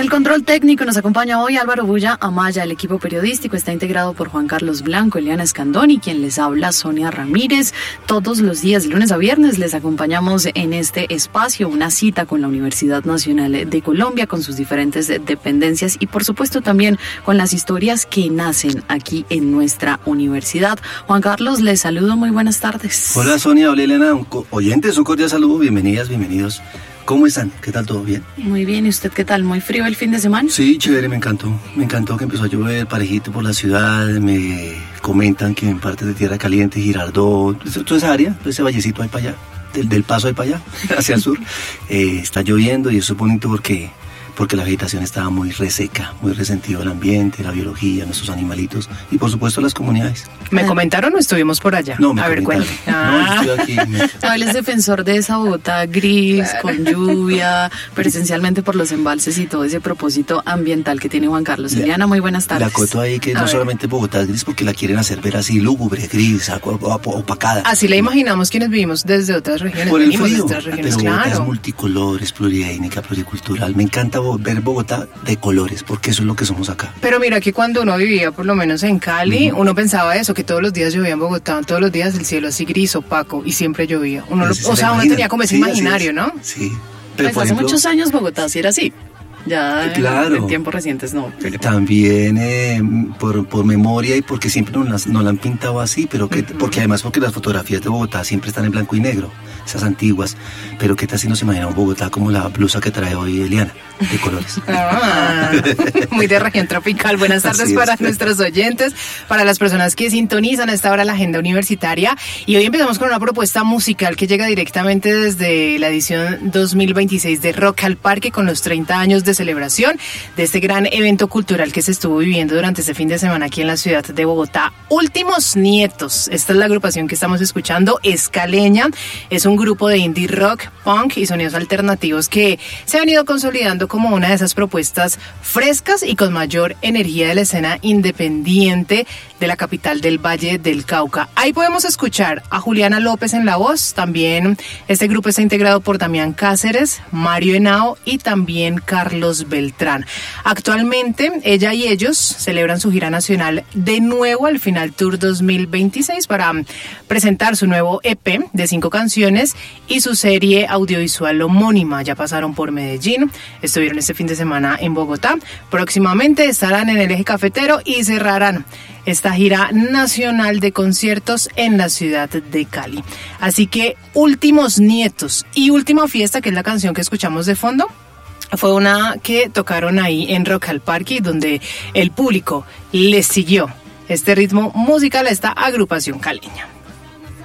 el control técnico nos acompaña hoy Álvaro Bulla Amaya. El equipo periodístico está integrado por Juan Carlos Blanco, Eliana Escandón, quien les habla, Sonia Ramírez. Todos los días, de lunes a viernes, les acompañamos en este espacio, una cita con la Universidad Nacional de Colombia, con sus diferentes dependencias y por supuesto también con las historias que nacen aquí en nuestra universidad. Juan Carlos, les saludo, muy buenas tardes. Hola Sonia, hola Eliana, oyentes, un cordial saludo, bienvenidas, bienvenidos. ¿Cómo están? ¿Qué tal? ¿Todo bien? Muy bien, ¿y usted qué tal? ¿Muy frío el fin de semana? Sí, chévere, me encantó que empezó a llover parejito por la ciudad, me comentan que en partes de Tierra Caliente, Girardot, toda esa área, ese vallecito ahí para allá, del Paso ahí para allá, hacia el sur, está lloviendo y eso es bonito porque la vegetación estaba muy reseca, muy resentido el ambiente, la biología, nuestros animalitos y por supuesto las comunidades. ¿Me comentaron o estuvimos por allá? No, me a ver, comentaron. No, yo estoy aquí. No, él es defensor de esa Bogotá gris, con lluvia, pero esencialmente por los embalses y todo ese propósito ambiental que tiene Juan Carlos. Eliana, muy buenas tardes. La acoto ahí que no solamente Bogotá es gris porque la quieren hacer ver así lúgubre, gris, opacada. Así la imaginamos quienes vivimos desde otras regiones. Por el frío, de otras regiones, pero Bogotá claro. es multicolor, es pluriétnica, pluricultural. Me encanta ver Bogotá de colores, porque eso es lo que somos acá. Pero mira que cuando uno vivía por lo menos en Cali, uno pensaba eso, que todos los días llovía en Bogotá, todos los días el cielo así gris, opaco, y siempre llovía. Uno tenía como ese imaginario, ¿no? Sí. Pero pues hace muchos años Bogotá sí era así. Ya claro, en tiempos recientes no. Pero... También por memoria y porque siempre nos la han pintado así, pero porque además porque las fotografías de Bogotá siempre están en blanco y negro, esas antiguas, pero qué tal si nos imaginamos Bogotá como la blusa que trae hoy Eliana, de colores. Muy de región tropical. Buenas tardes para nuestros oyentes, para las personas que sintonizan a esta hora la agenda universitaria, y hoy empezamos con una propuesta musical que llega directamente desde la edición 2026 de Rock al Parque, con los 30 años de celebración de este gran evento cultural que se estuvo viviendo durante este fin de semana aquí en la ciudad de Bogotá. Últimos Nietos, esta es la agrupación que estamos escuchando, es caleña, es un grupo de indie rock, punk y sonidos alternativos que se ha venido consolidando como una de esas propuestas frescas y con mayor energía de la escena independiente de la capital del Valle del Cauca. Ahí podemos escuchar a Juliana López en la voz, también este grupo está integrado por Damián Cáceres, Mario Henao y también Carlos Beltrán. Actualmente, ella y ellos celebran su gira nacional de nuevo al Final Tour 2026 para presentar su nuevo EP de 5 canciones y su serie audiovisual homónima. Ya pasaron por Medellín, estuvieron este fin de semana en Bogotá, próximamente estarán en el Eje Cafetero y cerrarán esta gira nacional de conciertos en la ciudad de Cali. Así que Últimos Nietos y Última Fiesta, que es la canción que escuchamos de fondo, fue una que tocaron ahí en Rock al Parque, donde el público les siguió este ritmo musical a esta agrupación caleña.